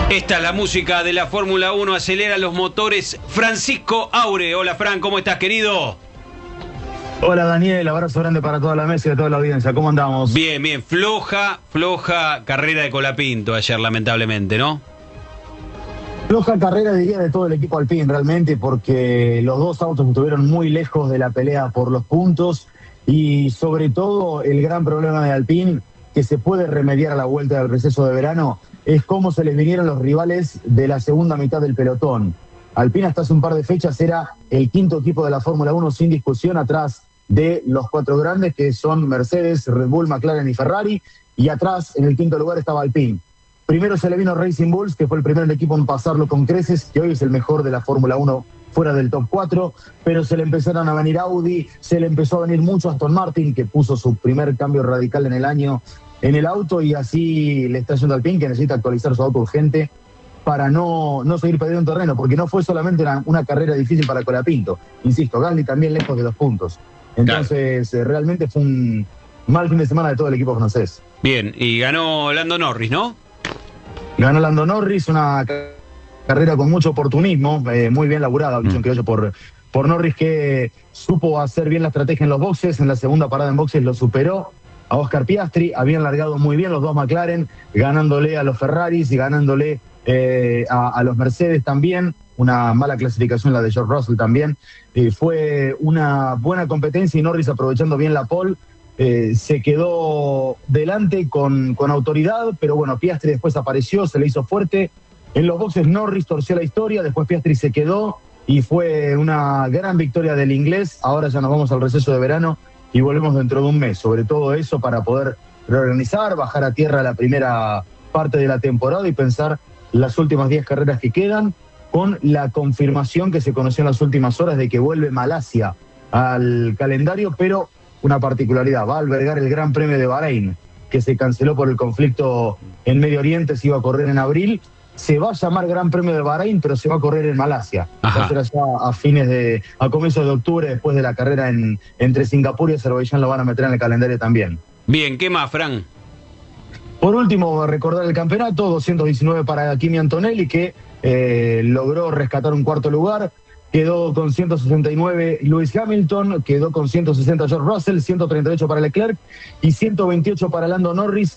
Esta es la música de la Fórmula 1, acelera los motores. Francisco Aure. Hola, Fran, ¿cómo estás, querido? Hola, Daniel, abrazo grande para toda la mesa y toda la audiencia. ¿Cómo andamos? Bien, bien. Floja carrera de Colapinto ayer, lamentablemente, ¿no? Floja carrera, diría, de todo el equipo Alpine, realmente, porque los dos autos estuvieron muy lejos de la pelea por los puntos y, sobre todo, el gran problema de Alpine, que se puede remediar a la vuelta del receso de verano, es cómo se les vinieron los rivales de la segunda mitad del pelotón. Alpine hasta hace un par de fechas era el quinto equipo de la Fórmula 1 sin discusión, atrás de los cuatro grandes que son Mercedes, Red Bull, McLaren y Ferrari, y atrás en el quinto lugar estaba Alpine. Primero se le vino Racing Bulls, que fue el primer equipo en pasarlo con creces, que hoy es el mejor de la Fórmula 1 fuera del top 4, pero se le empezaron a venir Audi, se le empezó a venir mucho Aston Martin, que puso su primer cambio radical en el año en el auto, y así le está yendo Alpine, que necesita actualizar su auto urgente para no seguir perdiendo terreno, porque no fue solamente una carrera difícil para Colapinto. Insisto, Gasly también lejos de 2 puntos. Entonces, realmente fue un mal fin de semana de todo el equipo francés. Bien, y ganó Lando Norris, ¿no? Ganó Lando Norris, una carrera con mucho oportunismo, muy bien laburada, creo yo, por Norris, que supo hacer bien la estrategia en los boxes. En la segunda parada en boxes lo superó a Oscar Piastri. Habían largado muy bien los dos McLaren, ganándole a los Ferraris y ganándole a los Mercedes también. Una mala clasificación la de George Russell también. Fue una buena competencia y Norris, aprovechando bien la pole, se quedó delante con autoridad, pero bueno, Piastri después apareció, se le hizo fuerte. En los boxes Norris torció la historia, después Piastri se quedó y fue una gran victoria del inglés. Ahora ya nos vamos al receso de verano y volvemos dentro de un mes. Sobre todo eso para poder reorganizar, bajar a tierra la primera parte de la temporada y pensar las últimas 10 carreras que quedan, con la confirmación que se conoció en las últimas horas de que vuelve Malasia al calendario, pero una particularidad: va a albergar el Gran Premio de Bahrein, que se canceló por el conflicto en Medio Oriente, se iba a correr en abril. Se va a llamar Gran Premio de Bahrein, pero se va a correr en Malasia. Va a ser allá a comienzos de octubre, después de la carrera entre Singapur y Azerbaiyán, lo van a meter en el calendario también. Bien, ¿qué más, Fran? Por último, recordar el campeonato, 219 para Kimi Antonelli, que logró rescatar un cuarto lugar. Quedó con 169 Lewis Hamilton, quedó con 160 George Russell, 138 para Leclerc y 128 para Lando Norris.